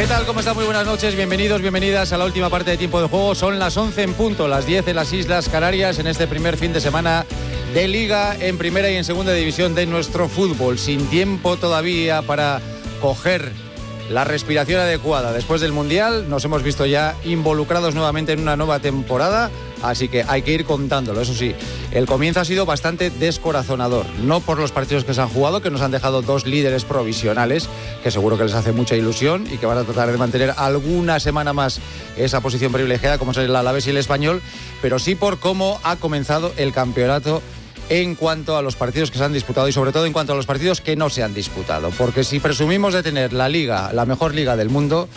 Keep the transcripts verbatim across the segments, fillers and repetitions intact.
¿Qué tal? ¿Cómo está? Muy buenas noches, bienvenidos, bienvenidas a la última parte de Tiempo de Juego. Son las once en punto, las diez en las Islas Canarias, en este primer fin de semana de Liga en Primera y en Segunda División de nuestro fútbol. Sin tiempo todavía para coger la respiración adecuada. Después del Mundial nos hemos visto ya involucrados nuevamente en una nueva temporada, así que hay que ir contándolo. Eso sí, el comienzo ha sido bastante descorazonador, no por los partidos que se han jugado, que nos han dejado dos líderes provisionales, que seguro que les hace mucha ilusión y que van a tratar de mantener alguna semana más esa posición privilegiada, como es el Alavés y el Español, pero sí por cómo ha comenzado el campeonato en cuanto a los partidos que se han disputado y sobre todo en cuanto a los partidos que no se han disputado. Porque si presumimos de tener la liga, la mejor liga del mundo,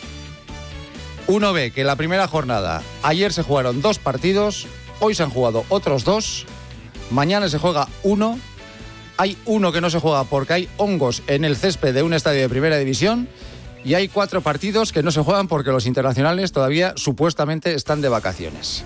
uno ve que en la primera jornada ayer se jugaron dos partidos, hoy se han jugado otros dos, mañana se juega uno, hay uno que no se juega porque hay hongos en el césped de un estadio de primera división y hay cuatro partidos que no se juegan porque los internacionales todavía supuestamente están de vacaciones.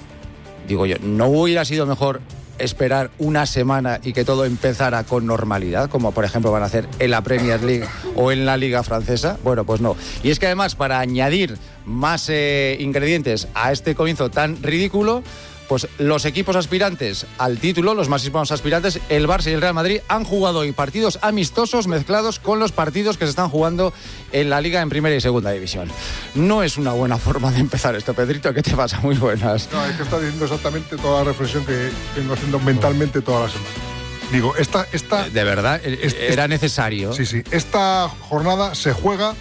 Digo yo, ¿no hubiera sido mejor esperar una semana y que todo empezara con normalidad, como por ejemplo van a hacer en la Premier League o en la Liga Francesa? Bueno, pues no. Y es que además, para añadir más eh, ingredientes a este comienzo tan ridículo, pues los equipos aspirantes al título, los máximos aspirantes, el Barça y el Real Madrid, han jugado hoy partidos amistosos mezclados con los partidos que se están jugando en la Liga en Primera y Segunda División. No es una buena forma de empezar esto, Pedrito. ¿Qué te pasa? Muy buenas. No, es que está diciendo exactamente toda la reflexión que vengo haciendo mentalmente toda la semana. Digo, esta... esta ¿De verdad? Este, ¿Era necesario? Sí, sí. Esta jornada se juega,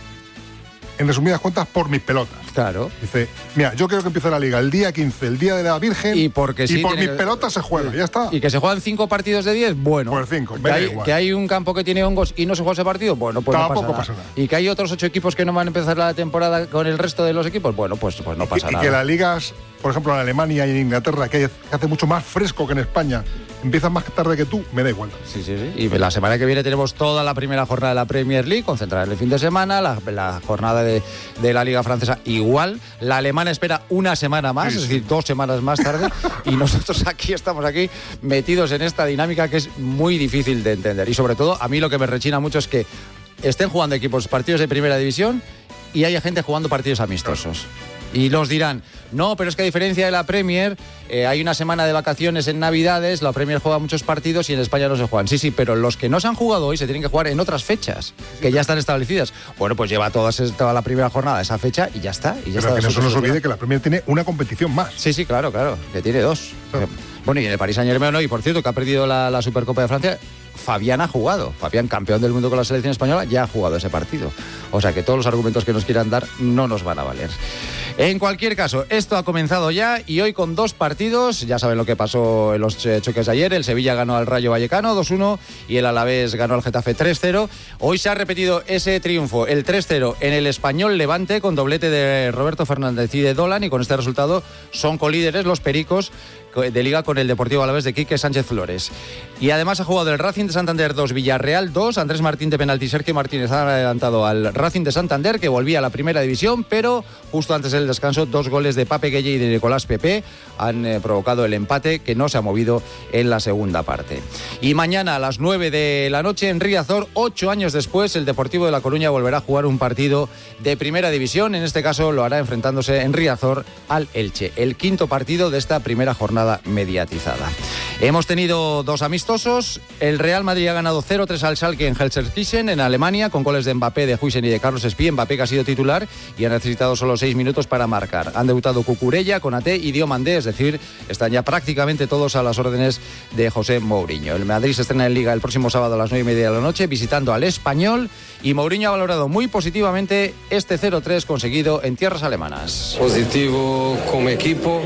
en resumidas cuentas, por mis pelotas. Claro. Dice, mira, yo quiero que empiece la Liga el día quince, el día de la Virgen, y, porque sí, y por mis que... pelotas se juega, ya está. ¿Y que se juegan cinco partidos de diez? Bueno. Pues cinco, que hay, que hay un campo que tiene hongos y no se juega ese partido, bueno, pues tampoco no pasa, pasa nada. nada. ¿Y que hay otros ocho equipos que no van a empezar la temporada con el resto de los equipos? Bueno, pues, pues no pasa y, nada. Y que las ligas, por ejemplo, en Alemania y en Inglaterra, que hace mucho más fresco que en España, empiezan más tarde que tú, me da igual. Sí, sí, sí. Y la semana que viene tenemos toda la primera jornada de la Premier League, concentrada en el fin de semana, la, la jornada de, de la Liga Francesa igual, la alemana espera una semana más, sí, es decir, dos semanas más tarde, y nosotros aquí estamos aquí metidos en esta dinámica que es muy difícil de entender. Y sobre todo, a mí lo que me rechina mucho es que estén jugando equipos partidos de primera división y haya gente jugando partidos amistosos. Y los dirán, no, pero es que a diferencia de la Premier, eh, hay una semana de vacaciones en Navidades, la Premier juega muchos partidos y en España no se juegan. Sí, sí, pero los que no se han jugado hoy se tienen que jugar en otras fechas, que ya están establecidas. Bueno, pues lleva todas, toda la primera jornada esa fecha y ya está. Y ya pero está, que no se nos olvide que la Premier tiene una competición más. Sí, sí, claro, claro, que tiene dos. Claro. Bueno, y en el Paris Saint-Germain hoy, por cierto, que ha perdido la, la Supercopa de Francia, Fabián ha jugado. Fabián, campeón del mundo con la selección española, ya ha jugado ese partido. O sea que todos los argumentos que nos quieran dar no nos van a valer. En cualquier caso, esto ha comenzado ya y hoy con dos partidos. Ya saben lo que pasó en los choques de ayer. El Sevilla ganó al Rayo Vallecano dos uno y el Alavés ganó al Getafe tres cero. Hoy se ha repetido ese triunfo, el tres cero en el Español Levante, con doblete de Roberto Fernández y de Dolan, y con este resultado son colíderes los pericos de Liga con el Deportivo Alavés de Quique Sánchez Flores. Y además ha jugado el Racing de Santander dos, Villarreal dos. Andrés Martín de penalti, Sergio Martínez ha adelantado al Racing de Santander, que volvía a la primera división, pero justo antes del descanso dos goles de Pape Gueye y de Nicolás Pepe han eh, provocado el empate, que no se ha movido en la segunda parte. Y mañana a las nueve de la noche en Riazor, ocho años después, el Deportivo de La Coruña volverá a jugar un partido de primera división. En este caso lo hará enfrentándose en Riazor al Elche, el quinto partido de esta primera jornada mediatizada. Hemos tenido dos amistosos. El Real Madrid ha ganado cero tres al Schalke en Gelsenkirchen, en Alemania, con goles de Mbappé, de Huijsen y de Carlos Espí. Mbappé, que ha sido titular y ha necesitado solo seis minutos para marcar. Han debutado Cucurella, Konaté y Diomandé, es decir, están ya prácticamente todos a las órdenes de José Mourinho. El Madrid se estrena en Liga el próximo sábado a las nueve y media de la noche, visitando al Español, y Mourinho ha valorado muy positivamente este cero tres conseguido en tierras alemanas. Positivo como equipo,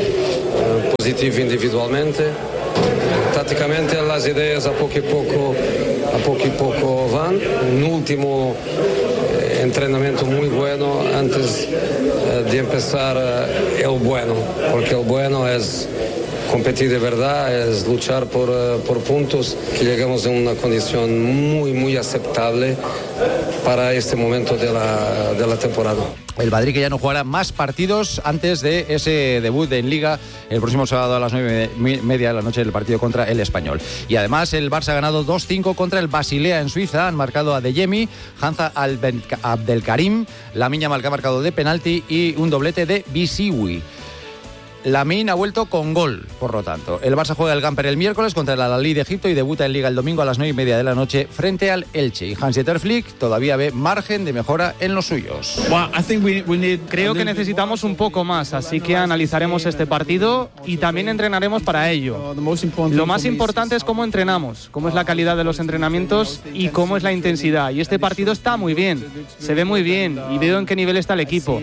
positivo individualmente. Tácticamente las ideas a poco y poco, a poco y poco van. Un último eh, entrenamiento muy bueno antes eh, de empezar eh, el bueno, porque el bueno es competir de verdad, es luchar por, por puntos, que llegamos en una condición muy, muy aceptable para este momento de la, de la temporada. El Madrid que ya no jugará más partidos antes de ese debut en Liga el próximo sábado a las nueve y media de la noche del partido contra el Español. Y además el Barça ha ganado dos cinco contra el Basilea en Suiza. Han marcado a Deyemi, Hanza Abdelkarim, Lamine Yamal que ha marcado de penalti y un doblete de Bisiwi. Lamine ha vuelto con gol, por lo tanto. El Barça juega el Gamper el miércoles contra el Al-Ahly de Egipto y debuta en Liga el domingo a las nueve y media de la noche frente al Elche. Y Hans-Dieter Flick todavía ve margen de mejora en los suyos. Creo que necesitamos un poco más, así que analizaremos este partido y también entrenaremos para ello. Lo más importante es cómo entrenamos, cómo es la calidad de los entrenamientos y cómo es la intensidad. Y este partido está muy bien, se ve muy bien y veo en qué nivel está el equipo.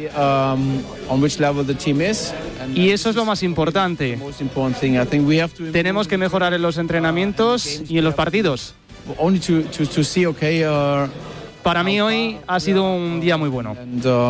Y eso es lo más importante. Tenemos que mejorar en los entrenamientos y en los partidos. Para mí hoy ha sido un día muy bueno.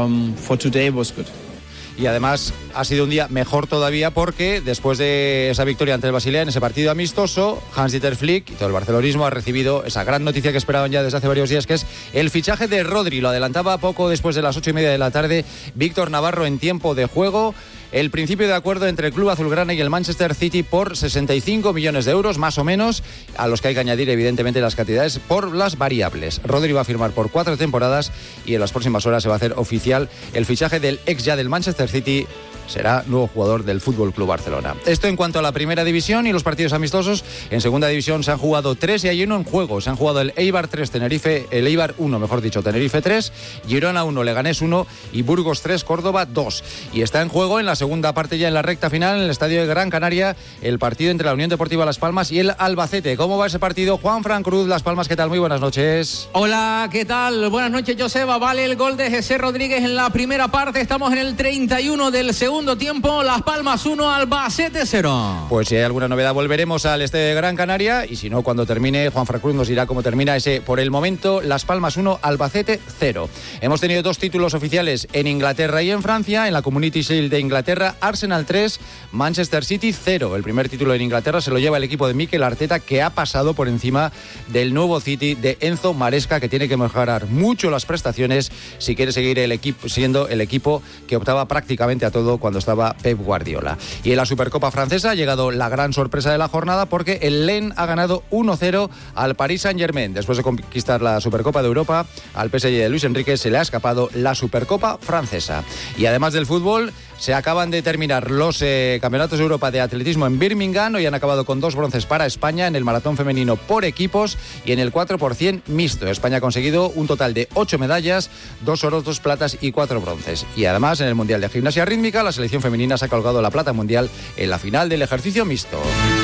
Y además ha sido un día mejor todavía porque después de esa victoria ante el Basilea en ese partido amistoso, Hans-Dieter Flick y todo el barcelonismo ha recibido esa gran noticia que esperaban ya desde hace varios días, que es el fichaje de Rodri. Lo adelantaba poco después de las ocho y media de la tarde Víctor Navarro en tiempo de juego. El principio de acuerdo entre el club azulgrana y el Manchester City por sesenta y cinco millones de euros, más o menos, a los que hay que añadir evidentemente las cantidades por las variables. Rodri va a firmar por cuatro temporadas y en las próximas horas se va a hacer oficial el fichaje del ex ya del Manchester City. Será nuevo jugador del Fútbol Club Barcelona. Esto en cuanto a la primera división y los partidos amistosos. En segunda división se han jugado tres y hay uno en juego. Se han jugado el Eibar tres, Tenerife, el Eibar uno, mejor dicho, Tenerife tres, Girona uno, Leganés uno y Burgos tres, Córdoba dos. Y está en juego en la segunda parte, ya en la recta final, en el estadio de Gran Canaria, el partido entre la Unión Deportiva Las Palmas y el Albacete. ¿Cómo va ese partido? Juan Fran Cruz, Las Palmas, ¿qué tal? Muy buenas noches. Hola, ¿qué tal? Buenas noches, Joseba. Vale el gol de José Rodríguez en la primera parte. Estamos en el treinta y uno del segundo tiempo. Las Palmas uno, Albacete cero. Pues si hay alguna novedad volveremos al este de Gran Canaria y si no, cuando termine, Juan Fran Cruz nos dirá cómo termina ese, por el momento, Las Palmas uno, Albacete cero. Hemos tenido dos títulos oficiales en Inglaterra y en Francia. En la Community Shield de Inglaterra, Arsenal tres, Manchester City cero. El primer título en Inglaterra se lo lleva el equipo de Mikel Arteta, que ha pasado por encima del nuevo City de Enzo Maresca, que tiene que mejorar mucho las prestaciones si quiere seguir el equipo siendo el equipo que optaba prácticamente a todo cuando estaba Pep Guardiola. Y en la Supercopa francesa ha llegado la gran sorpresa de la jornada porque el Lens ha ganado uno cero al Paris Saint-Germain. Después de conquistar la Supercopa de Europa, al P S G de Luis Enrique se le ha escapado la Supercopa francesa. Y además del fútbol, se acaban de terminar los eh, campeonatos de Europa de atletismo en Birmingham. Hoy han acabado con dos bronces para España en el maratón femenino por equipos y en el cuatro por cien mixto. España ha conseguido un total de ocho medallas, dos oros, dos platas y cuatro bronces. Y además en el Mundial de Gimnasia Rítmica la selección femenina se ha colgado la plata mundial en la final del ejercicio mixto.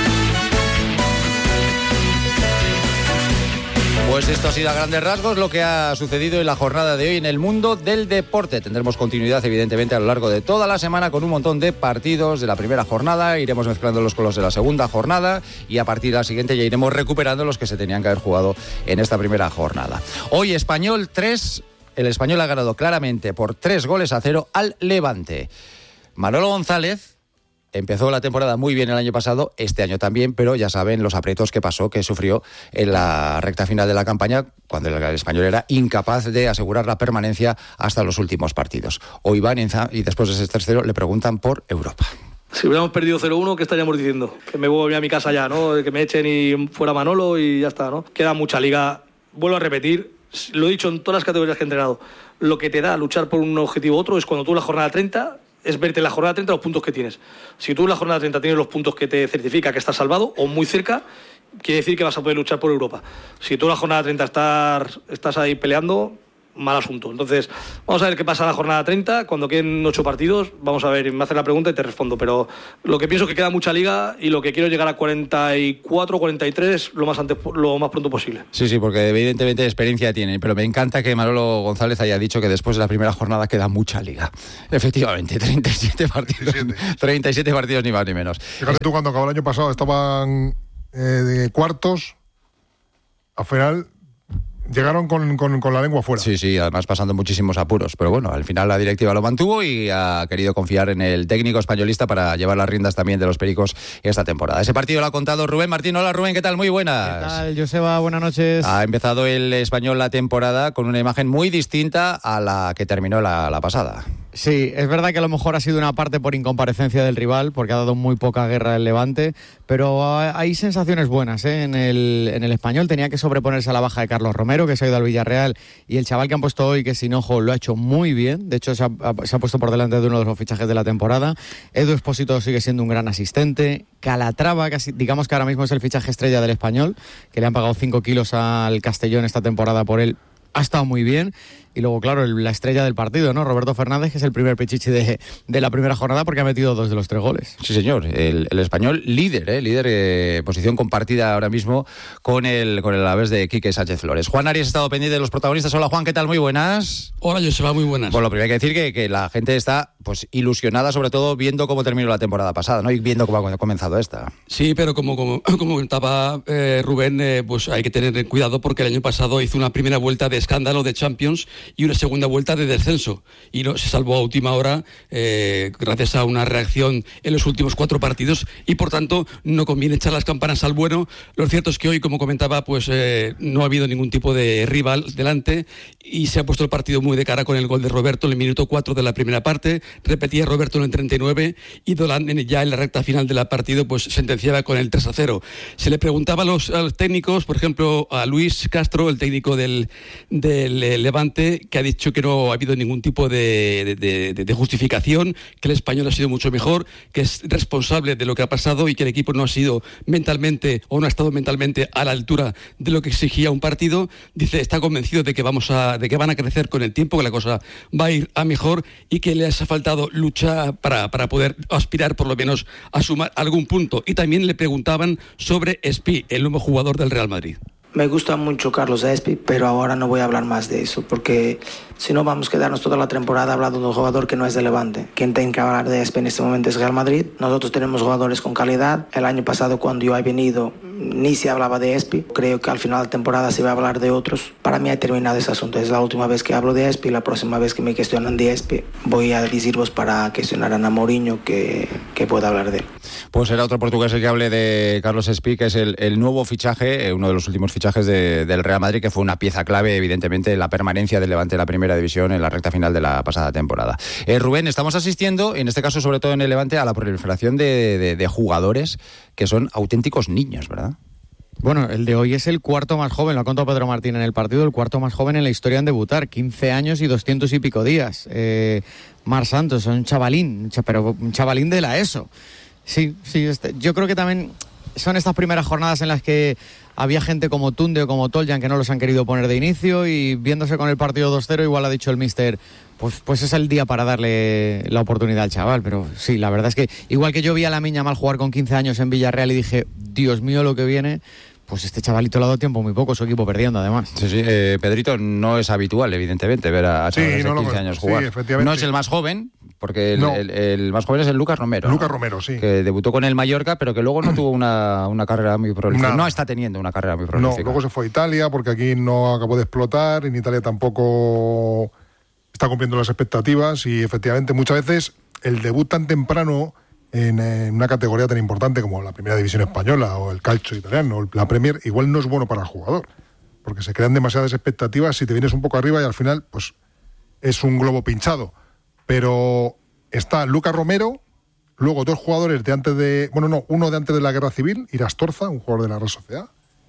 Pues esto ha sido a grandes rasgos lo que ha sucedido en la jornada de hoy en el mundo del deporte. Tendremos continuidad, evidentemente, a lo largo de toda la semana con un montón de partidos de la primera jornada. Iremos mezclándolos con los de la segunda jornada y a partir de la siguiente ya iremos recuperando los que se tenían que haber jugado en esta primera jornada. Hoy Español tres, el Español ha ganado claramente por tres goles a cero al Levante. Manolo González empezó la temporada muy bien el año pasado, este año también, pero ya saben los aprietos que pasó, que sufrió en la recta final de la campaña, cuando el Español era incapaz de asegurar la permanencia hasta los últimos partidos. Hoy van y después de ese tercero le preguntan por Europa. Si hubiéramos perdido cero uno, ¿qué estaríamos diciendo? Que me voy a mi casa ya, ¿no? Que me echen y fuera Manolo y ya está, ¿no? Queda mucha liga. Vuelvo a repetir, lo he dicho en todas las categorías que he entrenado, lo que te da luchar por un objetivo u otro es cuando tú en la jornada treinta... es verte en la jornada treinta los puntos que tienes. Si tú en la jornada treinta tienes los puntos que te certifica que estás salvado o muy cerca, quiere decir que vas a poder luchar por Europa. Si tú en la jornada treinta estás, estás ahí peleando, mal asunto. Entonces, vamos a ver qué pasa en la jornada treinta, cuando queden ocho partidos, vamos a ver, me haces la pregunta y te respondo, pero lo que pienso es que queda mucha liga y lo que quiero es llegar a cuarenta y cuatro, cuarenta y tres lo más, antes, lo más pronto posible. Sí, sí, porque evidentemente experiencia tienen, pero me encanta que Manolo González haya dicho que después de la primera jornada queda mucha liga. Efectivamente, treinta y siete partidos, treinta y siete partidos ni más ni menos. Fíjate tú, cuando acabó el año pasado estaban eh, de cuartos, al final llegaron con, con, con la lengua fuera. Sí, sí, además pasando muchísimos apuros. Pero bueno, al final la directiva lo mantuvo y ha querido confiar en el técnico españolista para llevar las riendas también de los Pericos esta temporada. Ese partido lo ha contado Rubén Martín. Hola Rubén, ¿qué tal? Muy buenas. ¿Qué tal, Joseba? Buenas noches. Ha empezado el Español la temporada con una imagen muy distinta a la que terminó la, la pasada. Sí, es verdad que a lo mejor ha sido una parte por incomparecencia del rival, porque ha dado muy poca guerra el Levante, pero hay sensaciones buenas, ¿eh? En el, en el Español tenía que sobreponerse a la baja de Carlos Romero, que se ha ido al Villarreal, y el chaval que han puesto hoy, que es Hinojo, lo ha hecho muy bien. De hecho, se ha, se ha puesto por delante de uno de los fichajes de la temporada. Edu Expósito sigue siendo un gran asistente. Calatrava, casi, digamos que ahora mismo es el fichaje estrella del Español, que le han pagado cinco kilos al Castellón esta temporada por él. Ha estado muy bien. Y luego, claro, el, la estrella del partido, ¿no? Roberto Fernández, que es el primer pichichi de, de la primera jornada porque ha metido dos de los tres goles. Sí, señor. El, el Español líder, ¿eh? Líder, eh, posición compartida ahora mismo con el con el Alavés de Quique Sánchez Flores. Juan Arias ha estado pendiente de los protagonistas. Hola, Juan, ¿qué tal? Muy buenas. Hola, Joseba, muy buenas. Bueno, lo primero hay que decir que, que la gente está pues ilusionada, sobre todo viendo cómo terminó la temporada pasada, ¿no? Y viendo cómo ha comenzado esta. Sí, pero como, como, como comentaba eh, Rubén, eh, pues hay que tener cuidado porque el año pasado hizo una primera vuelta de escándalo de Champions y una segunda vuelta de descenso y no se salvó a última hora eh, gracias a una reacción en los últimos cuatro partidos y por tanto no conviene echar las campanas al vuelo. Lo cierto es que hoy, como comentaba, pues eh, no ha habido ningún tipo de rival delante y se ha puesto el partido muy de cara con el gol de Roberto en el minuto cuatro de la primera parte. Repetía Roberto en el treinta y nueve y Dolan ya en la recta final del partido pues sentenciaba con el tres a cero. Se le preguntaba a los, a los técnicos, por ejemplo a Luis Castro, el técnico del, del Levante, que ha dicho que no ha habido ningún tipo de, de, de, de justificación, que el Español ha sido mucho mejor, que es responsable de lo que ha pasado y que el equipo no ha sido mentalmente o no ha estado mentalmente a la altura de lo que exigía un partido. Dice, está convencido de que vamos a, de que van a crecer con el tiempo, que la cosa va a ir a mejor y que les ha faltado lucha para, para poder aspirar por lo menos a sumar algún punto. Y también le preguntaban sobre Espi, el nuevo jugador del Real Madrid. Me gusta mucho Carlos Espi, pero ahora no voy a hablar más de eso, porque si no vamos a quedarnos toda la temporada hablando de un jugador que no es de Levante. Quien tiene que hablar de Espi en este momento es Real Madrid. Nosotros tenemos jugadores con calidad. El año pasado, cuando yo he venido, ni se hablaba de Espi. Creo que al final de temporada se va a hablar de otros. Para mí ha terminado ese asunto. Es la última vez que hablo de Espi. La próxima vez que me cuestionan de Espi, voy a deciros para cuestionar a Mourinho que, que pueda hablar de él. Pues será otro portugués el que hable de Carlos Espi, que es el, el nuevo fichaje, uno de los últimos fichajes de, del Real Madrid, que fue una pieza clave, evidentemente, en la permanencia del Levante en la primera división en la recta final de la pasada temporada. Eh, Rubén, estamos asistiendo, en este caso sobre todo en el Levante, a la proliferación de, de, de jugadores que son auténticos niños, ¿verdad? Bueno, el de hoy es el cuarto más joven, lo ha contado Pedro Martín en el partido, el cuarto más joven en la historia en debutar, quince años y doscientos y pico días. Eh, Mar Santos, un chavalín, pero un chavalín de la ESO. Sí, sí, este, yo creo que también son estas primeras jornadas en las que había gente como Tunde o como Toljan que no los han querido poner de inicio y viéndose con el partido dos cero igual ha dicho el míster, pues, pues es el día para darle la oportunidad al chaval, pero sí, la verdad es que igual que yo vi a Lamine mal jugar con quince años en Villarreal y dije, Dios mío lo que viene, pues este chavalito le ha dado tiempo muy poco, su equipo perdiendo además. Sí, sí, eh, Pedrito, no es habitual evidentemente ver a chavales sí, no de quince lo, años jugar. Sí, no es el más joven, porque el, no. el, el más joven es el Lucas Romero. Lucas ¿no? Romero, sí. Que debutó con el Mallorca, pero que luego no tuvo una, una carrera muy prolífica. No. no está teniendo una carrera muy prolífica. No, luego se fue a Italia, porque aquí no acabó de explotar, en Italia tampoco está cumpliendo las expectativas, y efectivamente muchas veces el debut tan temprano en, en una categoría tan importante como la Primera División Española o el calcio italiano, la Premier, igual no es bueno para el jugador, porque se crean demasiadas expectativas si te vienes un poco arriba y al final pues es un globo pinchado. Pero está Lucas Romero, luego dos jugadores de antes de... Bueno, no, uno de antes de la Guerra Civil, Irastorza, un jugador de la Real Sociedad.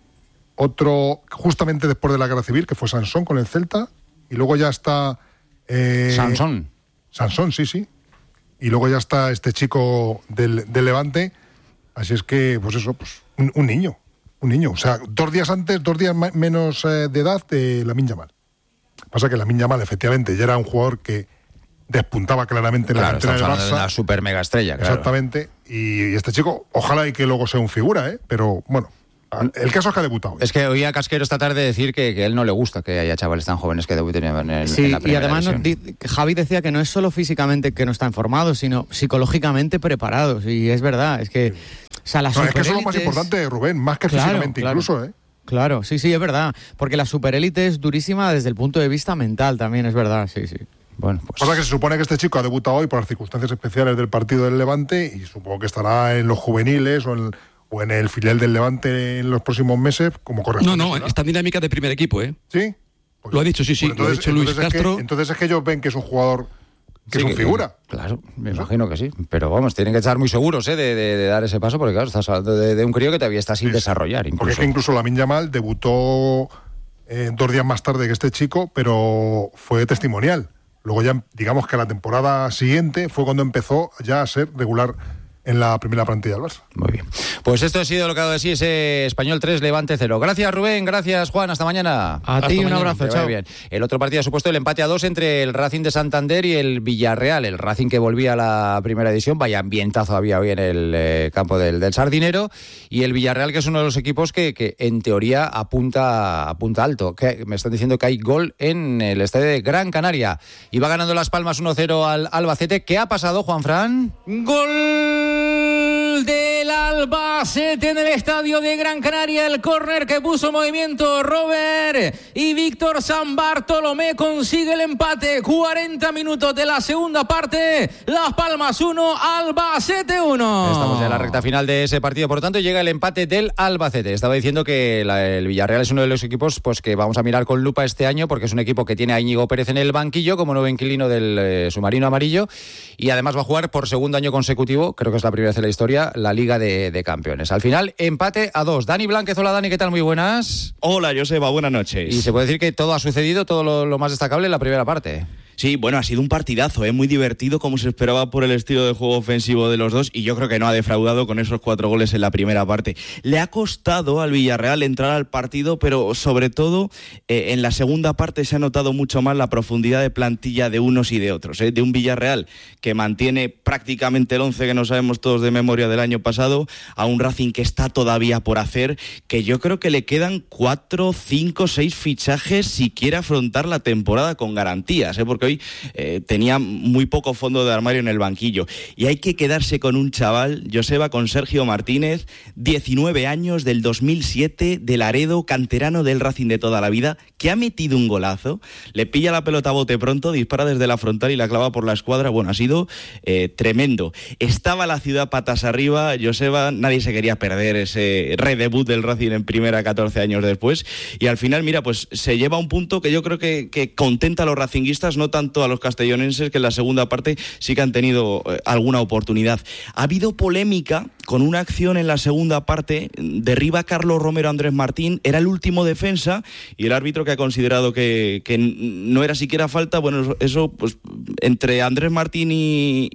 Otro justamente después de la Guerra Civil, que fue Sansón con el Celta. Y luego ya está... Eh, Sansón. Sansón, sí, sí. Y luego ya está este chico del, del Levante. Así es que, pues eso, pues un, un niño. Un niño. O sea, dos días antes, dos días ma- menos eh, de edad de Lamine Yamal. Pasa que Lamine Yamal, efectivamente, ya era un jugador que despuntaba claramente en claro, la cantera del Barça. Una super mega estrella, claro. Exactamente. Y este chico, ojalá y que luego sea un figura, ¿eh? Pero bueno, el caso es que ha debutado. Es que oía a Casquero esta tarde decir que, que a él no le gusta que haya chavales tan jóvenes que debuten en, el, sí, en la primera y además división. Di, Javi decía que no es solo físicamente que no están formados, sino psicológicamente preparados. Y es verdad, es que... O sea, las no, es que eso es lo más importante, Rubén, más que claro, físicamente claro. incluso, ¿eh? Claro, sí, sí, es verdad. Porque la superélite es durísima desde el punto de vista mental también, es verdad, sí, sí. Bueno, pues... Pasa que se supone que este chico ha debutado hoy por las circunstancias especiales del partido del Levante y supongo que estará en los juveniles o en, o en el filial del Levante en los próximos meses como corresponde. No, no, está en dinámica de primer equipo, ¿eh? ¿Sí? Pues, lo ha dicho, sí, sí, pues entonces, lo ha dicho Luis entonces Castro. Es que, entonces es que ellos ven que es un jugador que sí, es un que, figura. Claro, me imagino que sí. Pero vamos, tienen que estar muy seguros ¿eh? de, de, de dar ese paso porque claro, estás hablando de, de un crío que todavía está sin sí, desarrollar. Incluso. Porque es que incluso Lamine Yamal debutó eh, dos días más tarde que este chico, pero fue testimonial. Luego ya, digamos que la temporada siguiente fue cuando empezó ya a ser regular en la primera plantilla del Barça. Muy bien. Pues esto ha sido lo que ha dado de sí ese Español tres, Levante cero. Gracias, Rubén. Gracias, Juan. Hasta mañana. A Hasta ti mañana. Un abrazo. Chao. Bien. El otro partido ha supuesto el empate a dos entre el Racing de Santander y el Villarreal. El Racing que volvía a la primera división. Vaya ambientazo había hoy en el eh, campo del, del Sardinero. Y el Villarreal, que es uno de los equipos que, que en teoría apunta, apunta alto. Que me están diciendo que hay gol en el estadio de Gran Canaria. Y va ganando Las Palmas uno cero al Albacete. ¿Qué ha pasado, Juanfran? Gol del Albacete en el estadio de Gran Canaria, el córner que puso en movimiento Robert y Víctor San Bartolomé consigue el empate. Cuarenta minutos de la segunda parte, Las Palmas uno, Albacete uno. Estamos en la recta final de ese partido, por lo tanto llega el empate del Albacete. Estaba diciendo que la, el Villarreal es uno de los equipos pues que vamos a mirar con lupa este año porque es un equipo que tiene a Íñigo Pérez en el banquillo como nuevo inquilino del eh, submarino amarillo y además va a jugar por segundo año consecutivo, creo que es la primera vez en la historia, la Liga de, de Campeones. Al final, empate a dos. Dani Blánquez, hola Dani, ¿qué tal? Muy buenas. Hola Joseba, buenas noches. Y se puede decir que todo ha sucedido, todo lo, lo más destacable en la primera parte. Sí, bueno, ha sido un partidazo, ¿eh? Muy divertido como se esperaba por el estilo de juego ofensivo de los dos y yo creo que no ha defraudado con esos cuatro goles en la primera parte. Le ha costado al Villarreal entrar al partido, pero sobre todo eh, en la segunda parte se ha notado mucho más la profundidad de plantilla de unos y de otros, ¿eh? De un Villarreal que mantiene prácticamente el once que no sabemos todos de memoria del año pasado, a un Racing que está todavía por hacer, que yo creo que le quedan cuatro, cinco, seis fichajes si quiere afrontar la temporada con garantías, ¿eh? Porque hoy eh, tenía muy poco fondo de armario en el banquillo y hay que quedarse con un chaval, Joseba, con Sergio Martínez, diecinueve años, del dos mil siete, de Laredo, canterano del Racing de toda la vida, que ha metido un golazo, le pilla la pelota a bote pronto, dispara desde la frontal y la clava por la escuadra. Bueno, ha sido eh, tremendo. Estaba la ciudad patas arriba, Joseba, nadie se quería perder ese redebut del Racing en primera catorce años después y al final, mira, pues se lleva un punto que yo creo que, que contenta a los racinguistas, no tanto a los castellonenses, que en la segunda parte sí que han tenido eh, alguna oportunidad. Ha habido polémica con una acción en la segunda parte, derriba Carlos Romero a Andrés Martín, era el último defensa y el árbitro que ha considerado que, que no era siquiera falta. Bueno, eso pues entre Andrés Martín y,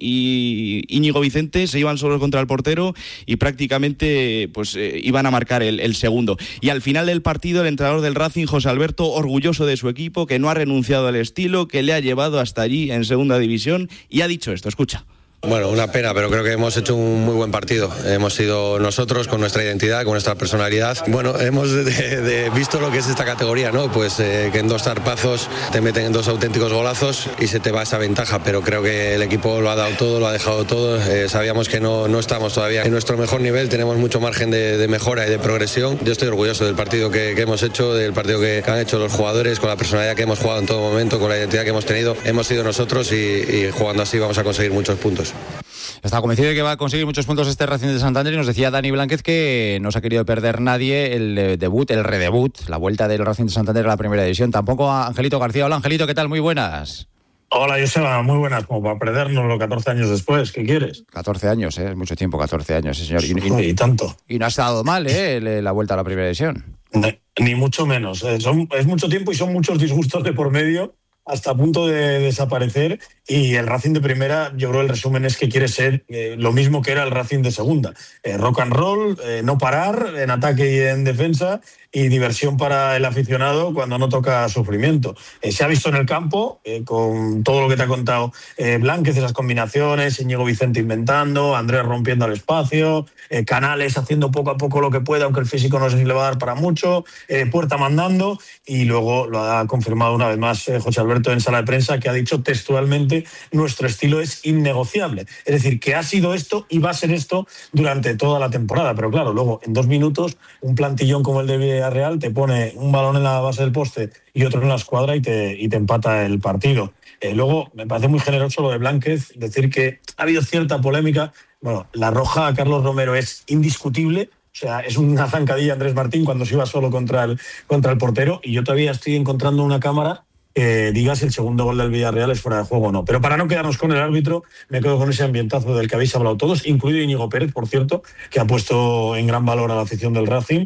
y Íñigo Vicente se iban solos contra el portero y prácticamente pues eh, iban a marcar el, el segundo. Y al final del partido el entrenador del Racing, José Alberto, orgulloso de su equipo, que no ha renunciado al estilo, que le ha llevado hasta allí en segunda división y ha dicho esto, escucha. Bueno, una pena, pero creo que hemos hecho un muy buen partido. Hemos sido nosotros con nuestra identidad, con nuestra personalidad. Bueno, hemos de, de visto lo que es esta categoría, ¿no? Pues eh, que en dos zarpazos te meten dos auténticos golazos y se te va esa ventaja, pero creo que el equipo lo ha dado todo, lo ha dejado todo. Eh, sabíamos que no, no estamos todavía en nuestro mejor nivel, tenemos mucho margen de, de mejora y de progresión. Yo estoy orgulloso del partido que, que hemos hecho, del partido que, que han hecho los jugadores, con la personalidad que hemos jugado en todo momento, con la identidad que hemos tenido. Hemos sido nosotros y, y jugando así vamos a conseguir muchos puntos. Estaba convencido de que va a conseguir muchos puntos este Racing de Santander y nos decía Dani Blánquez que no se ha querido perder nadie el debut, el redebut, la vuelta del Racing de Santander a la primera división. Tampoco a Angelito García. Hola Angelito, ¿qué tal? Muy buenas. Hola Joseba, muy buenas, como para perdernoslo catorce años después, ¿qué quieres? catorce años, ¿eh? Mucho tiempo, catorce años, sí señor. Y, y, y tanto. Y no ha estado mal, ¿eh? La vuelta a la primera división. Ni, ni mucho menos. Eh, son, es mucho tiempo y son muchos disgustos de por medio, hasta a punto de desaparecer, y el Racing de primera, yo creo el resumen es que quiere ser eh, lo mismo que era el Racing de segunda. Eh, rock and roll, eh, no parar en ataque y en defensa, y diversión para el aficionado cuando no toca sufrimiento. Eh, se ha visto en el campo, eh, con todo lo que te ha contado eh, Blánquez, esas combinaciones, Íñigo Vicente inventando, Andrés rompiendo al espacio, eh, Canales haciendo poco a poco lo que pueda, aunque el físico no sé si le va a dar para mucho, eh, Puerta mandando, y luego lo ha confirmado una vez más eh, José Alberto en sala de prensa, que ha dicho textualmente que nuestro estilo es innegociable. Es decir, que ha sido esto y va a ser esto durante toda la temporada. Pero claro, luego en dos minutos un plantillón como el de Villarreal te pone un balón en la base del poste y otro en la escuadra y te, y te empata el partido. Eh, luego me parece muy generoso lo de Blánquez, decir que ha habido cierta polémica. Bueno, la roja a Carlos Romero es indiscutible. O sea, es una zancadilla Andrés Martín cuando se iba solo contra el, contra el portero, y yo todavía estoy encontrando una cámara que diga si el segundo gol del Villarreal es fuera de juego o no. Pero para no quedarnos con el árbitro, me quedo con ese ambientazo del que habéis hablado todos, incluido Íñigo Pérez, por cierto, que ha puesto en gran valor a la afición del Racing.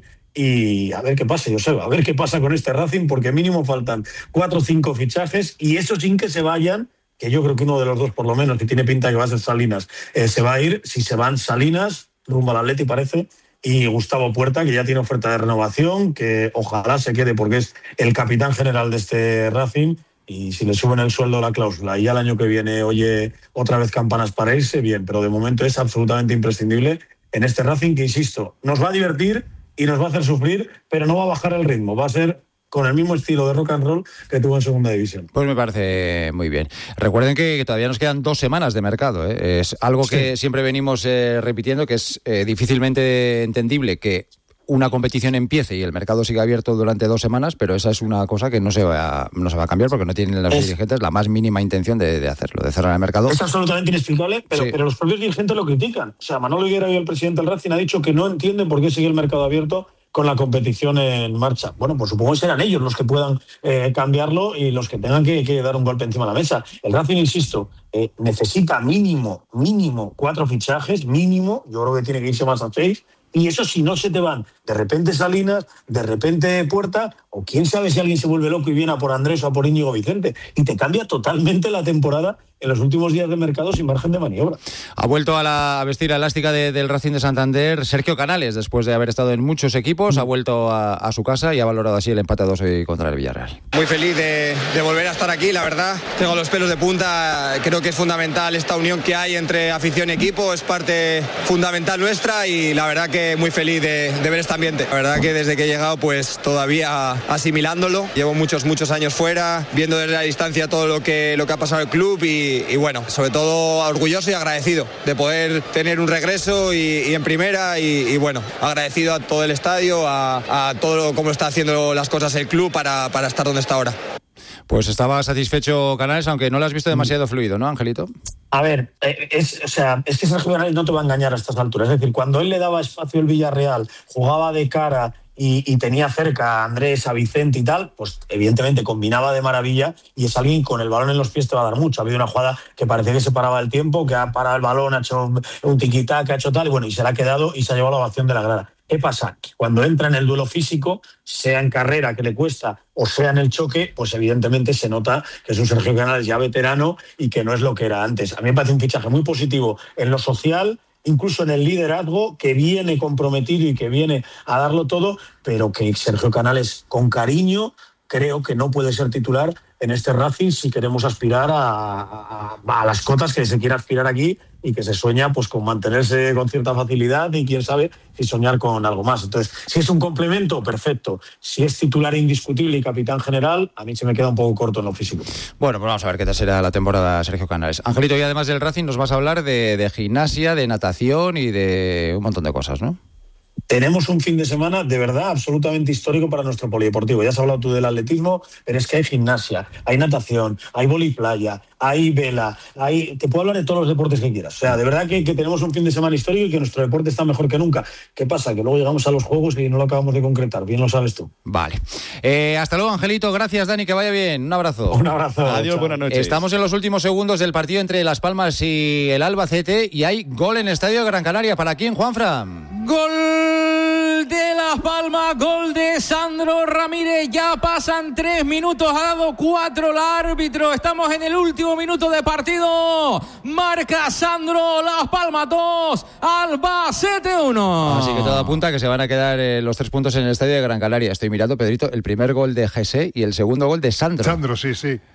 Y a ver qué pasa, Joseba, a ver qué pasa con este Racing, porque mínimo faltan cuatro o cinco fichajes, y eso sin que se vayan, que yo creo que uno de los dos por lo menos, que tiene pinta que va a ser Salinas, eh, se va a ir. Si se van Salinas, rumbo al Atleti parece, y Gustavo Puerta, que ya tiene oferta de renovación, que ojalá se quede porque es el capitán general de este Racing, y si le suben el sueldo, la cláusula, y ya el año que viene oye otra vez campanas para irse, bien, pero de momento es absolutamente imprescindible en este Racing, que insisto, nos va a divertir y nos va a hacer sufrir, pero no va a bajar el ritmo, va a ser con el mismo estilo de rock and roll que tuvo en segunda división. Pues me parece muy bien. Recuerden que todavía nos quedan dos semanas de mercado, ¿eh? Es algo que sí. siempre venimos eh, repitiendo, que es eh, difícilmente entendible que una competición empiece y el mercado siga abierto durante dos semanas, pero esa es una cosa que no se va a, no se va a cambiar porque no tienen los es, dirigentes la más mínima intención de, de hacerlo, de cerrar el mercado. Es absolutamente inexplicable, pero, sí. pero los propios dirigentes lo critican. O sea, Manolo Higuera, el presidente del Racing, ha dicho que no entienden por qué sigue el mercado abierto con la competición en marcha. Bueno, pues supongo que serán ellos los que puedan eh, cambiarlo y los que tengan que, que dar un golpe encima de la mesa. El Racing, insisto, eh, necesita mínimo, mínimo cuatro fichajes, mínimo, yo creo que tiene que irse más a seis, y eso si no se te van de repente Salinas, de repente Puerta, o quién sabe si alguien se vuelve loco y viene a por Andrés o a por Íñigo Vicente, y te cambia totalmente la temporada en los últimos días de mercado sin margen de maniobra. Ha vuelto a la a vestir elástica de, del Racing de Santander Sergio Canales, después de haber estado en muchos equipos, mm. ha vuelto a, a su casa y ha valorado así el empate a dos hoy contra el Villarreal. Muy feliz de, de volver a estar aquí, la verdad. Tengo los pelos de punta, creo que es fundamental esta unión que hay entre afición y equipo, es parte fundamental nuestra, y la verdad que muy feliz de, de ver este ambiente. La verdad que desde que he llegado pues todavía asimilándolo, llevo muchos, muchos años fuera, viendo desde la distancia todo lo que, lo que ha pasado el club, y Y, y bueno, sobre todo orgulloso y agradecido de poder tener un regreso y, y en primera y, y bueno, agradecido a todo el estadio, a, a todo lo, cómo está haciendo las cosas el club para, para estar donde está ahora. Pues estaba satisfecho Canales, aunque no lo has visto demasiado fluido, ¿no, Angelito? A ver, es, o sea, es que Sergio Canales no te va a engañar a estas alturas. Es decir, cuando él le daba espacio al Villarreal, jugaba de cara y, y tenía cerca a Andrés, a Vicente y tal, pues evidentemente combinaba de maravilla, y es alguien con el balón en los pies te va a dar mucho. Ha habido una jugada que parecía que se paraba el tiempo, que ha parado el balón, ha hecho un tiquitac, ha hecho tal, y bueno, y se le ha quedado y se ha llevado la ovación de la grada. ¿Qué pasa? Que cuando entra en el duelo físico, sea en carrera que le cuesta o sea en el choque, pues evidentemente se nota que es un Sergio Canales ya veterano y que no es lo que era antes. A mí me parece un fichaje muy positivo en lo social, incluso en el liderazgo, que viene comprometido y que viene a darlo todo, pero que Sergio Canales, con cariño, creo que no puede ser titular en este Racing si queremos aspirar a, a, a las cotas que se quiere aspirar aquí, y que se sueña pues con mantenerse con cierta facilidad, y quién sabe si soñar con algo más. Entonces, si es un complemento, perfecto. Si es titular indiscutible y capitán general, a mí se me queda un poco corto en lo físico. Bueno, pues vamos a ver qué tal será la temporada Sergio Canales. Angelito, y además del Racing nos vas a hablar de, de gimnasia, de natación y de un montón de cosas, ¿no? Tenemos un fin de semana de verdad absolutamente histórico para nuestro polideportivo. Ya has hablado tú del atletismo, pero es que hay gimnasia, hay natación, hay voliplaya, hay vela, hay... te puedo hablar de todos los deportes que quieras. O sea, de verdad que, que tenemos un fin de semana histórico y que nuestro deporte está mejor que nunca. ¿Qué pasa? Que luego llegamos a los Juegos y no lo acabamos de concretar. Bien lo sabes tú. Vale. Eh, hasta luego, Angelito. Gracias, Dani. Que vaya bien. Un abrazo. Un abrazo. Adiós, chao. Buenas noches. Estamos en los últimos segundos del partido entre Las Palmas y el Albacete, y hay gol en Estadio de Gran Canaria. ¿Para quién, Juanfran? Gol de Las Palmas, gol de Sandro Ramírez. Ya pasan tres minutos, ha dado cuatro el árbitro. Estamos en el último minuto de partido. Marca Sandro, Las Palmas dos, Albacete uno. Así que todo apunta a que se van a quedar eh, los tres puntos en el Estadio de Gran Canaria. Estoy mirando, Pedrito, el primer gol de Jesse y el segundo gol de Sandro. Sandro, sí, sí.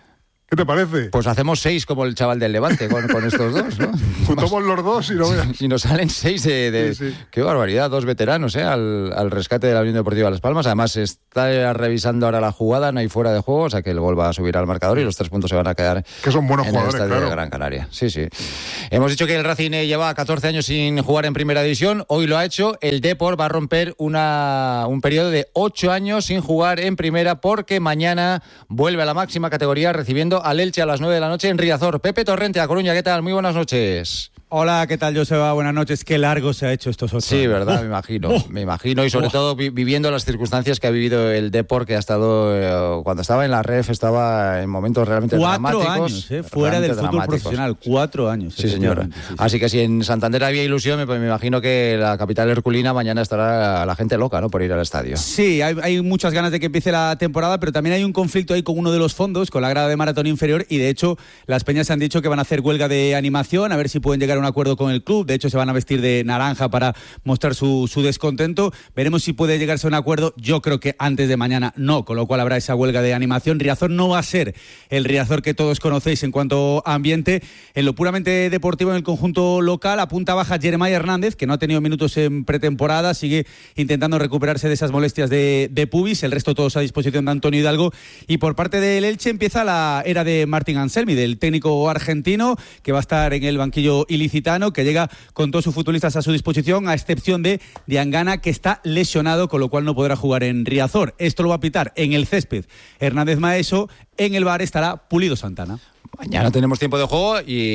¿Qué te parece? Pues hacemos seis como el chaval del Levante con, con estos dos, ¿no? Juntamos los dos y no veas. Y nos salen seis de... de sí, sí. Qué barbaridad, dos veteranos, ¿eh? Al, al rescate de la Unión Deportiva Las Palmas. Además, se está revisando ahora la jugada, no hay fuera de juego, o sea que el gol va a subir al marcador y los tres puntos se van a quedar que son buenos en jugadores, el estadio claro. de Gran Canaria. Sí, sí. Hemos dicho que el Racing lleva catorce años sin jugar en Primera División, hoy lo ha hecho. El Depor va a romper una, un periodo de ocho años sin jugar en Primera porque mañana vuelve a la máxima categoría recibiendo al Elche a las nueve de la noche en Riazor. Pepe Torrente, A Coruña, ¿qué tal? Muy buenas noches. Hola, ¿qué tal, Joseba? Buenas noches. Qué largo se ha hecho estos ocho Sí, años. verdad, me imagino. Oh. Me imagino y sobre oh. todo vi- viviendo las circunstancias que ha vivido el Depor, que ha estado, eh, cuando estaba en la R E F, estaba en momentos realmente Cuatro dramáticos. años, eh, fuera del fútbol profesional. Cuatro años. Sí, señor. Sí, sí. Así que si en Santander había ilusión, me, me imagino que la capital herculina mañana estará la gente loca, ¿no?, por ir al estadio. Sí, hay, hay muchas ganas de que empiece la temporada, pero también hay un conflicto ahí con uno de los fondos, con la grada de maratón inferior, y de hecho las peñas han dicho que van a hacer huelga de animación, a ver si pueden llegar a un acuerdo con el club. De hecho, se van a vestir de naranja para mostrar su, su descontento. Veremos si puede llegarse a un acuerdo. Yo creo que antes de mañana no, con lo cual habrá esa huelga de animación. Riazor no va a ser el Riazor que todos conocéis en cuanto a ambiente. En lo puramente deportivo, en el conjunto local, a punta baja Jeremiah Hernández, que no ha tenido minutos en pretemporada, sigue intentando recuperarse de esas molestias de, de pubis. El resto todos a disposición de Antonio Hidalgo. Y por parte del Elche empieza la era de Martín Anselmi, del técnico argentino, que va a estar en el banquillo ilicitano, que llega con todos sus futbolistas a su disposición, a excepción de Diangana, que está lesionado, con lo cual no podrá jugar en Riazor. Esto lo va a pitar en el césped Hernández Maeso. En el V A R estará Pulido Santana. Mañana tenemos tiempo de juego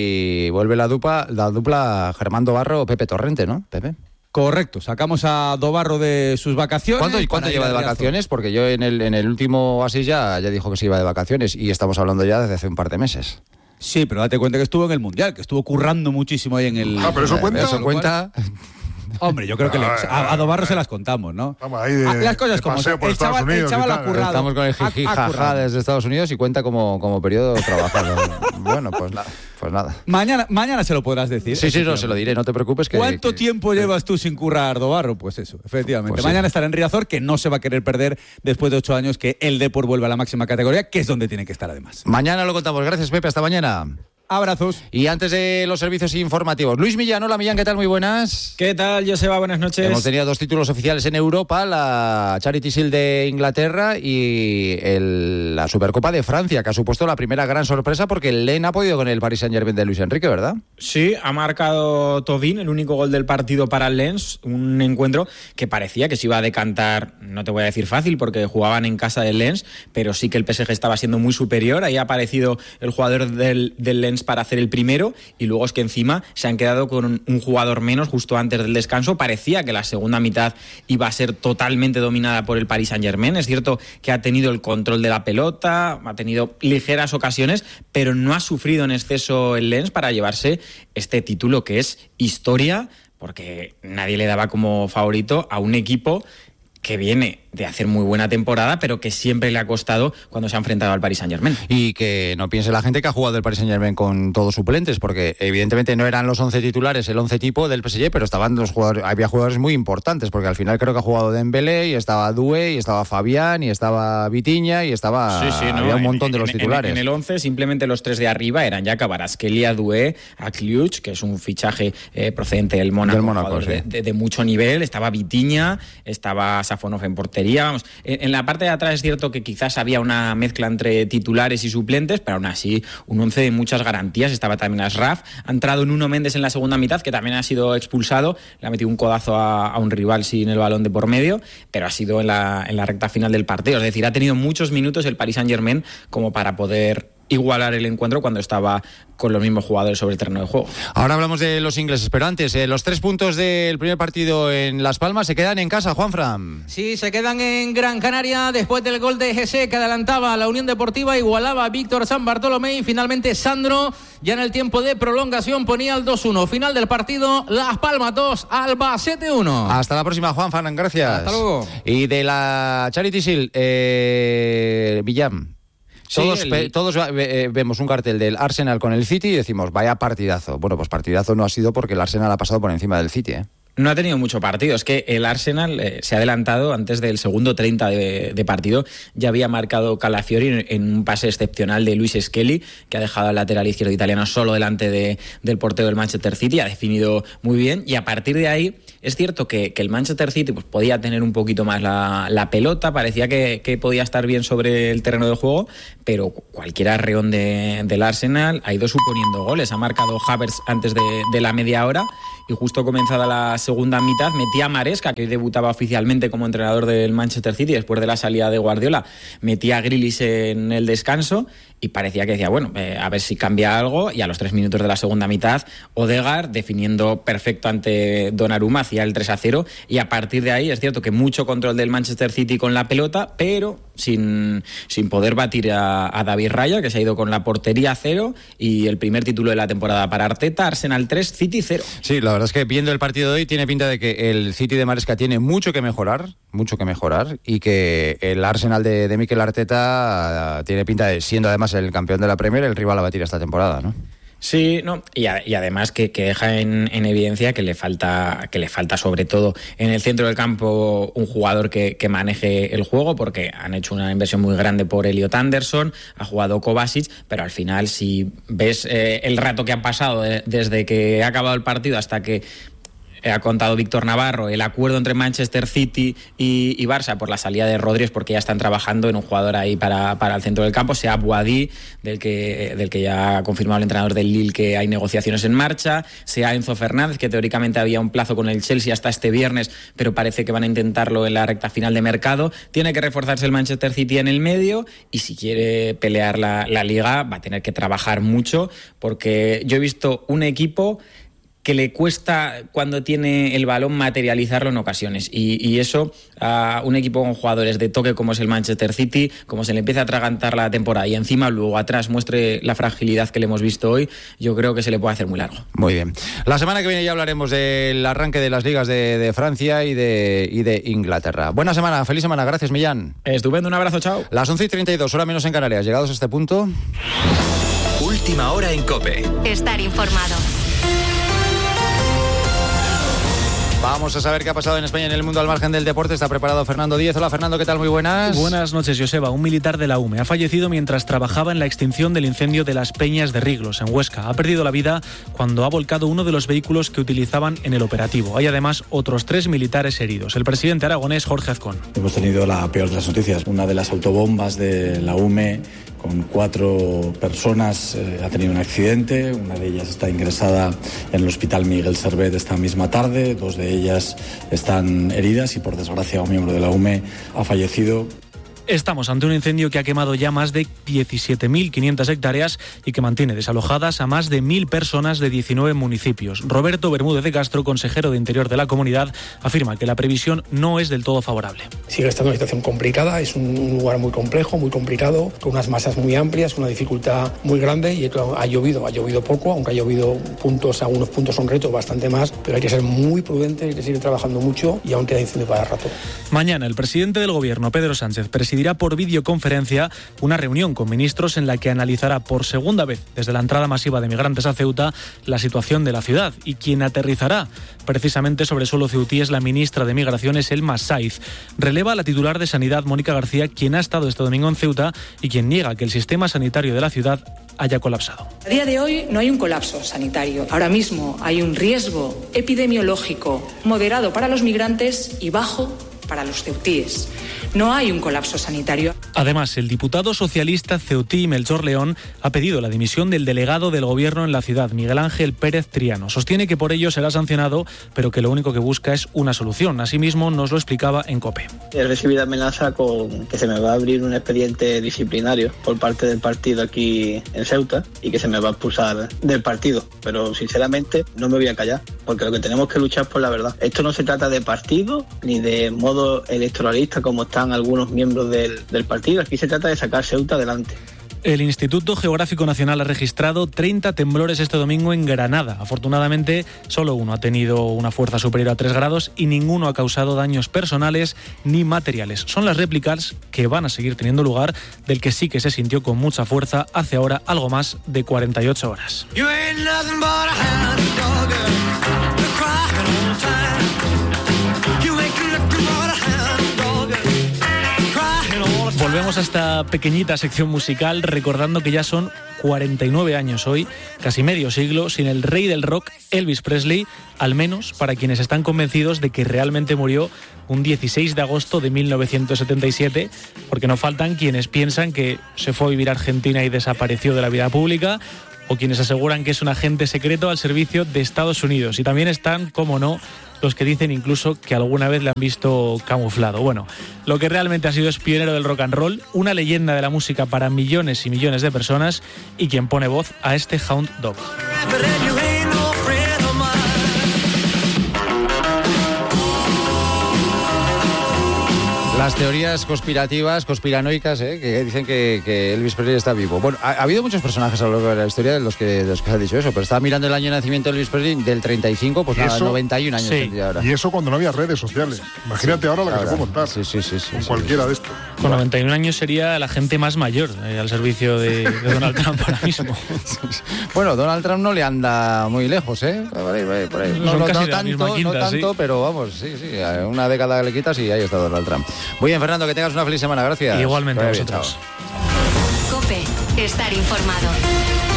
y vuelve la dupla, la dupla Germán Dobarro, Pepe Torrente, ¿no, Pepe? Correcto, sacamos a Dobarro de sus vacaciones. ¿Cuánto, ¿cuánto lleva de vacaciones? Porque yo en el, en el último así ya, ya dijo que se iba de vacaciones y estamos hablando ya desde hace un par de meses. Sí, pero date cuenta que estuvo en el Mundial, que estuvo currando muchísimo ahí en el... Ah, pero eso cuenta. Eso cuenta... Hombre, yo creo que le, a, a Dobarro se las contamos, ¿no? Vamos ahí de, a, las cosas como son. El chaval, el chaval ha currado. Estamos con el jiji jaja desde Estados Unidos y cuenta como, como periodo trabajado. Bueno, pues nada, pues nada. Mañana, mañana se lo podrás decir. Sí, sí, no, se lo diré, no te preocupes. Que, ¿Cuánto que, tiempo que, llevas tú sin currar, Dobarro? Pues eso, efectivamente. Pues mañana sí. Estará en Riazor, que no se va a querer perder después de ocho años que el Depor vuelve a la máxima categoría, que es donde tiene que estar además. Mañana lo contamos. Gracias, Pepe. Hasta mañana. Abrazos. Y antes de los servicios informativos, Luis Millán. Hola, Millán, ¿qué tal? Muy buenas. ¿Qué tal, Joseba? Buenas noches. Hemos tenido dos títulos oficiales en Europa, la Charity Shield de Inglaterra y el, la Supercopa de Francia, que ha supuesto la primera gran sorpresa porque el Lens ha podido con el Paris Saint-Germain de Luis Enrique, ¿verdad? Sí, ha marcado Todin, el único gol del partido para el Lens, un encuentro que parecía que se iba a decantar, no te voy a decir fácil porque jugaban en casa del Lens, pero sí que el P S G estaba siendo muy superior. Ahí ha aparecido el jugador del, del Lens para hacer el primero y luego es que encima se han quedado con un, un jugador menos justo antes del descanso. Parecía que la segunda mitad iba a ser totalmente dominada por el Paris Saint-Germain. Es cierto que ha tenido el control de la pelota, ha tenido ligeras ocasiones, pero no ha sufrido en exceso el Lens para llevarse este título que es historia, porque nadie le daba como favorito a un equipo que viene de hacer muy buena temporada, pero que siempre le ha costado cuando se ha enfrentado al Paris Saint-Germain. Y que no piense la gente que ha jugado el Paris Saint-Germain con todos suplentes, porque evidentemente no eran los once titulares, el once tipo del P S G, pero estaban los jugadores, había jugadores muy importantes, porque al final creo que ha jugado Dembélé, y estaba Doué, y estaba Fabián, y estaba Vitinha, y estaba... Sí, sí, no, había un montón en, de los en, titulares. En, en el once, simplemente los tres de arriba eran ya Kvaratskhelia, Doué, Akliuch, que es un fichaje eh, procedente del Mónaco, del Mónaco sí. de, de, de mucho nivel, estaba Vitinha, estaba Safonov en portería, vamos... En la parte de atrás es cierto que quizás había una mezcla entre titulares y suplentes, pero aún así un once de muchas garantías. Estaba también Ashraf, ha entrado Nuno Méndez en la segunda mitad, que también ha sido expulsado, le ha metido un codazo a, a un rival sin el balón de por medio, pero ha sido en la, en la recta final del partido. Es decir, ha tenido muchos minutos el Paris Saint-Germain como para poder igualar el encuentro cuando estaba con los mismos jugadores sobre el terreno de juego. Ahora hablamos de los ingleses, pero antes, eh, los tres puntos del primer partido en Las Palmas se quedan en casa, Juanfran. Sí, se quedan en Gran Canaria después del gol de G C que adelantaba a la Unión Deportiva, igualaba a Víctor San Bartolomé y finalmente Sandro, ya en el tiempo de prolongación, ponía el dos uno. Final del partido, Las Palmas dos, Albacete uno. Hasta la próxima, Juanfran, gracias. Hasta luego. Y de la Charity Shield, eh, Villam. Todos, sí, el... todos eh, vemos un cartel del Arsenal con el City y decimos, vaya partidazo. Bueno, pues partidazo no ha sido porque el Arsenal ha pasado por encima del City, ¿eh? No ha tenido mucho partido. Es que el Arsenal eh, se ha adelantado antes del segundo treinta de, de partido. Ya había marcado Calafiori en, en un pase excepcional de Luis Skelly, que ha dejado al lateral izquierdo italiano solo delante de, del portero del Manchester City. Ha definido muy bien. Y a partir de ahí, es cierto que, que el Manchester City pues, podía tener un poquito más la, la pelota. Parecía que, que podía estar bien sobre el terreno de juego. Pero cualquier arreón de, del Arsenal ha ido suponiendo goles. Ha marcado Havertz antes de, de la media hora. Y justo comenzada la segunda mitad, metía a Maresca, que hoy debutaba oficialmente como entrenador del Manchester City después de la salida de Guardiola, metía a Grealish en el descanso y parecía que decía, bueno, eh, a ver si cambia algo, y a los tres minutos de la segunda mitad, Odegaard definiendo perfecto ante Donnarumma, hacía el tres a cero, y a partir de ahí es cierto que mucho control del Manchester City con la pelota, pero sin, sin poder batir a, a David Raya, que se ha ido con la portería a cero, y el primer título de la temporada para Arteta. Arsenal tres, City cero. Sí, la verdad es que viendo el partido de hoy tiene pinta de que el City de Maresca tiene mucho que mejorar, mucho que mejorar, y que el Arsenal de, de Mikel Arteta tiene pinta de, siendo además el campeón de la Premier, el rival a batir esta temporada, ¿no? Sí, no, y, a, y además que, que deja en, en evidencia que le falta, que le falta sobre todo en el centro del campo un jugador que, que maneje el juego, porque han hecho una inversión muy grande por Elliot Anderson, ha jugado Kovacic, pero al final si ves eh, el rato que han pasado de, desde que ha acabado el partido hasta que ha contado Víctor Navarro, el acuerdo entre Manchester City y, y Barça por la salida de Rodri, porque ya están trabajando en un jugador ahí para, para el centro del campo, sea Boadí, del que, del que ya ha confirmado el entrenador del Lille que hay negociaciones en marcha, sea Enzo Fernández, que teóricamente había un plazo con el Chelsea hasta este viernes, pero parece que van a intentarlo en la recta final de mercado. Tiene que reforzarse el Manchester City en el medio, y si quiere pelear la, la Liga va a tener que trabajar mucho, porque yo he visto un equipo que le cuesta, cuando tiene el balón, materializarlo en ocasiones, y, y eso a un equipo con jugadores de toque como es el Manchester City, como se le empieza a atragantar la temporada y encima luego atrás muestre la fragilidad que le hemos visto hoy, yo creo que se le puede hacer muy largo. Muy bien. La semana que viene ya hablaremos del arranque de las ligas de, de Francia y de, y de Inglaterra. Buena semana, feliz semana, gracias Millán. Estupendo, un abrazo, chao. Las once y treinta y dos, hora menos en Canarias, llegados a este punto. Última hora en COPE. Estar informado. Vamos a saber qué ha pasado en España en el mundo al margen del deporte. Está preparado Fernando Díez. Hola Fernando, ¿qué tal? Muy buenas. Buenas noches, Joseba. Un militar de la U M E ha fallecido mientras trabajaba en la extinción del incendio de las Peñas de Riglos, en Huesca. Ha perdido la vida cuando ha volcado uno de los vehículos que utilizaban en el operativo. Hay además otros tres militares heridos. El presidente aragonés, Jorge Azcón. Hemos tenido la peor de las noticias. Una de las autobombas de la U M E con cuatro personas eh, ha tenido un accidente. Una de ellas está ingresada en el Hospital Miguel Servet esta misma tarde. Dos de ellas están heridas y, por desgracia, un miembro de la U M E ha fallecido. Estamos ante un incendio que ha quemado ya más de diecisiete mil quinientas hectáreas y que mantiene desalojadas a más de mil personas de diecinueve municipios. Roberto Bermúdez de Castro, consejero de Interior de la comunidad, afirma que la previsión no es del todo favorable. Sigue estando una situación complicada, es un lugar muy complejo, muy complicado, con unas masas muy amplias, una dificultad muy grande, y claro, ha llovido, ha llovido poco, aunque ha llovido puntos, algunos puntos son retos, bastante más, pero hay que ser muy prudente, hay que seguir trabajando mucho y aún queda incendio para rato. Mañana el presidente del Gobierno, Pedro Sánchez, presidirá por videoconferencia una reunión con ministros en la que analizará por segunda vez desde la entrada masiva de migrantes a Ceuta la situación de la ciudad, y quien aterrizará precisamente sobre suelo ceutí es la ministra de Migraciones, Elma Saiz. Releva a la titular de Sanidad, Mónica García, quien ha estado este domingo en Ceuta y quien niega que el sistema sanitario de la ciudad haya colapsado. A día de hoy no hay un colapso sanitario. Ahora mismo hay un riesgo epidemiológico moderado para los migrantes y bajo para los ceutíes. No hay un colapso sanitario. Además, el diputado socialista ceutí Melchor León ha pedido la dimisión del delegado del gobierno en la ciudad, Miguel Ángel Pérez Triano. Sostiene que por ello será sancionado, pero que lo único que busca es una solución. Asimismo, nos lo explicaba en COPE. He recibido amenaza con que se me va a abrir un expediente disciplinario por parte del partido aquí en Ceuta y que se me va a expulsar del partido. Pero sinceramente no me voy a callar, porque lo que tenemos que luchar es por la verdad. Esto no se trata de partido ni de modo electoralista como están algunos miembros del, del partido. Aquí se trata de sacar Ceuta adelante. El Instituto Geográfico Nacional ha registrado treinta temblores este domingo en Granada. Afortunadamente, solo uno ha tenido una fuerza superior a tres grados y ninguno ha causado daños personales ni materiales. Son las réplicas que van a seguir teniendo lugar del que sí que se sintió con mucha fuerza hace ahora algo más de cuarenta y ocho horas. You ain't nothing but a hound dog, you're crying all the time. volvemos a esta pequeñita sección musical recordando que ya son cuarenta y nueve años hoy, casi medio siglo, sin el rey del rock, Elvis Presley, al menos para quienes están convencidos de que realmente murió un dieciséis de agosto de mil novecientos setenta y siete, porque no faltan quienes piensan que se fue a vivir a Argentina y desapareció de la vida pública, o quienes aseguran que es un agente secreto al servicio de Estados Unidos. Y también están, como no, los que dicen incluso que alguna vez le han visto camuflado. Bueno, lo que realmente ha sido es pionero del rock and roll, una leyenda de la música para millones y millones de personas y quien pone voz a este Hound Dog. Las teorías conspirativas, conspiranoicas, ¿eh? que dicen que, que Elvis Presley está vivo. Bueno, ha, ha habido muchos personajes a lo largo de la historia de los que, de los que se ha dicho eso, pero estaba mirando el año de nacimiento de Elvis Presley del treinta y cinco, pues nada, noventa y un años sí. tendría ahora. Y eso cuando no había redes sociales. Imagínate sí, ahora la que ahora. se puede montar. Sí, sí, sí. sí con sí, cualquiera sí. de estos. Con noventa y un años sería la gente más mayor eh, al servicio de, de Donald Trump ahora mismo. Bueno, Donald Trump no le anda muy lejos, ¿eh? Por ahí, por ahí. No, no, no tanto, quinta, no tanto sí. pero vamos, sí, sí. Una década que le quitas y ahí está Donald Trump. Muy bien, Fernando, que tengas una feliz semana. Gracias. Igualmente a bien, vosotros. COPE, estar informado.